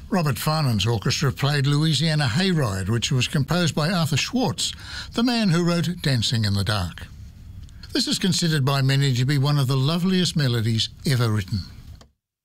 Robert Farnham's orchestra played Louisiana Hayride, which was composed by Arthur Schwartz, the man who wrote Dancing in the Dark. This is considered by many to be one of the loveliest melodies ever written.